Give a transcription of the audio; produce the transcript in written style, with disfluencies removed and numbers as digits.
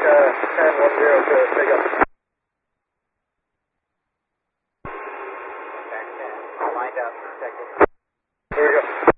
1010 to take up. All lined up, check it. Here we go.